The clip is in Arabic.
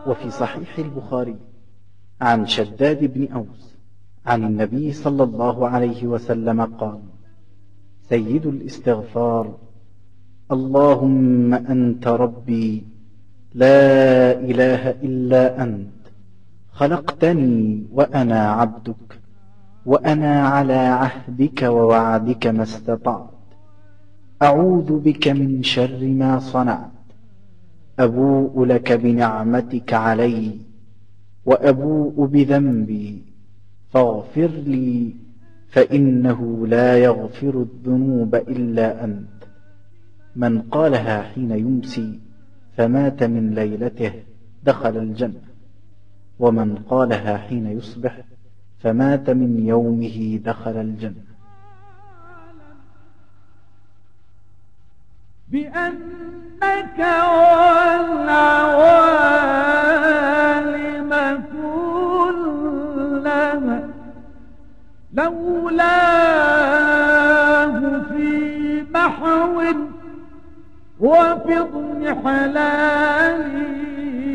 وفي صحيح البخاري عن شداد بن أوس عن النبي صلى الله عليه وسلم قال: سيد الاستغفار: اللهم أنت ربي لا إله إلا أنت، خلقتني وأنا عبدك، وأنا على عهدك ووعدك ما استطعت، أعوذ بك من شر ما صنعت، أبوء لك بنعمتك علي وأبوء بذنبي فاغفر لي، فإنه لا يغفر الذنوب إلا أنت. من قالها حين يمسي فمات من ليلته دخل الجنة، ومن قالها حين يصبح فمات من يومه دخل الجنة. بأنك والعوالم كلها لولاه في محو وفي اضمحلال